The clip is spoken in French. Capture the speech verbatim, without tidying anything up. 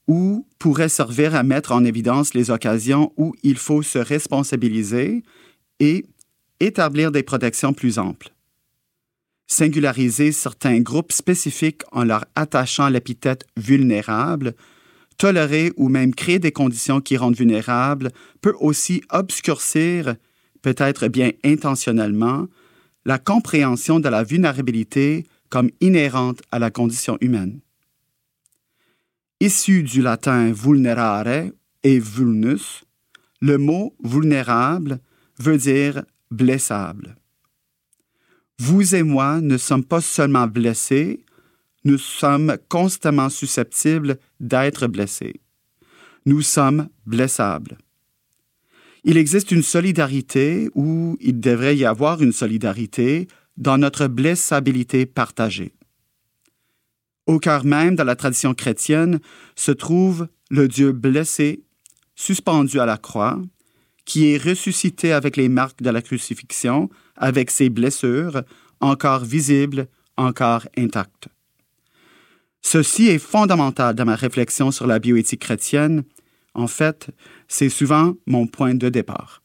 ou pourrait servir à mettre en évidence les occasions où il faut se responsabiliser et établir des protections plus amples. Singulariser certains groupes spécifiques en leur attachant l'épithète « vulnérable », tolérer ou même créer des conditions qui rendent vulnérables peut aussi obscurcir, peut-être bien intentionnellement, la compréhension de la vulnérabilité comme inhérente à la condition humaine. Issu du latin vulnerare et vulnus, le mot vulnérable veut dire blessable. Vous et moi ne sommes pas seulement blessés, nous sommes constamment susceptibles d'être blessés. Nous sommes blessables. Il existe une solidarité, ou il devrait y avoir une solidarité, dans notre blessabilité partagée. Au cœur même de la tradition chrétienne se trouve le Dieu blessé, suspendu à la croix, qui est ressuscité avec les marques de la crucifixion, avec ses blessures, encore visibles, encore intactes. Ceci est fondamental dans ma réflexion sur la bioéthique chrétienne. En fait, c'est souvent mon point de départ.